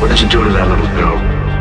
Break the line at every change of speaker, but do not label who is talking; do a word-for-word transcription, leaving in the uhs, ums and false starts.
What did you do to that little girl?